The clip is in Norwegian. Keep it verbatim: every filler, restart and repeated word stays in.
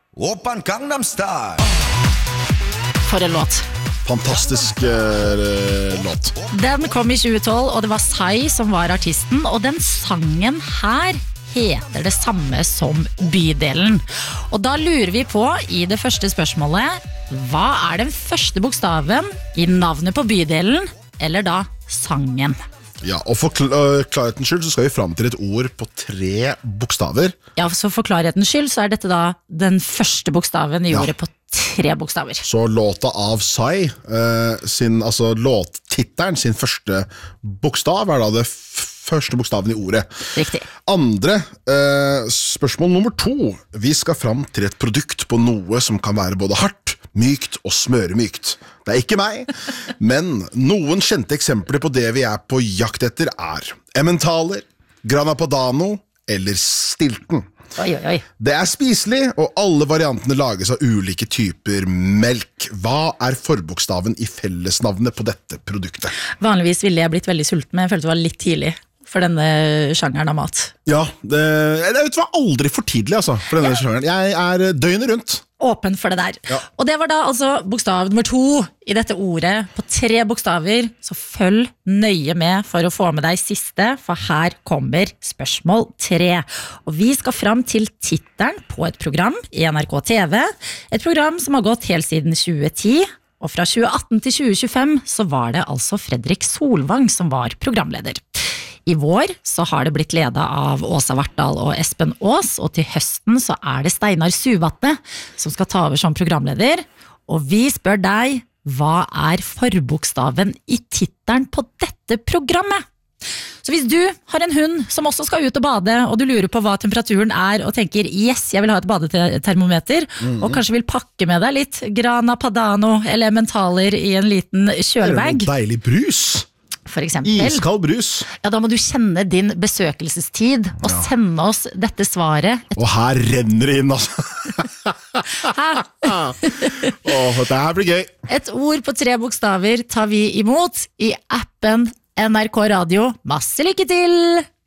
Oppan Gangnam Style. For en låt. Fantastisk uh, låt. Den kom i tjue tolv, og det var Psy som var artisten. Og den sangen her heter det samme som bydelen. Og da lurer vi på, i det første spørsmålet, hva er den første bokstaven i navnet på bydelen, eller da sangen? Ja, og for kl- uh, klarhetens skyld så skal vi frem til et ord på tre bokstaver. Ja, så for klarhetens skyld så er dette da den første bokstaven i Ja. ordet på tre bokstaver. Så låta av Psy, uh, sin, altså låttitteren, sin første bokstav er da det f- første bokstaven i ordet. Riktig. Andre, uh, spørsmål nummer to. Vi skal frem til et produkt på noe som kan være både hardt, mykt og smøremykt. Det er ikke meg, men noen kjente eksempler på det vi er på jakt etter er Emmentaler, Grana Padano eller Stilton. Oi, oi, oi. Det er spiselig, og alle variantene lages av ulike typer melk. Hva er forbokstaven i fellesnavnet på dette produktet? Vanligvis ville jeg blitt veldig sulten, men jeg følte det var litt tidlig for denne sjangeren av mat. Ja, det, det vet du hva, aldri for tidlig altså, for denne sjangeren. Jeg er døgnet rundt. Åpen for det der. Ja. Og det var da altså bokstav nummer to i dette ordet på tre bokstaver, så følg nøye med for å få med deg siste, for her kommer spørsmål tre. Og vi skal fram til tittelen på et program i N R K T V, et program som har gått helt siden tjue ti, og fra tjue atten til tjue tjuefem så var det altså Fredrik Solvang som var programleder. I vår så har det blitt ledet av Åsa Vartdal og Espen Aas, og til høsten så er det Steinar Suvatne som skal ta over som programleder. Og vi spør deg, hva er forbokstaven i tittelen på dette programmet? Så hvis du har en hund som også skal ut og bade, og du lurer på hva temperaturen er, og tenker, yes, jeg vil ha et badetermometer, mm-hmm. og kanskje vil pakke med deg litt Grana Padano eller Emmentaler i en liten kjølebag. Eller noe deilig brus. For eksempel. Iskald brus. Ja, da må du kjenne din besøkelsestid og Ja. sende oss dette svaret. Og her renner det inn, altså. Hæ? Åh, dette her blir gøy. Et ord på tre bokstaver tar vi imot i appen N R K Radio. Masse lykke til!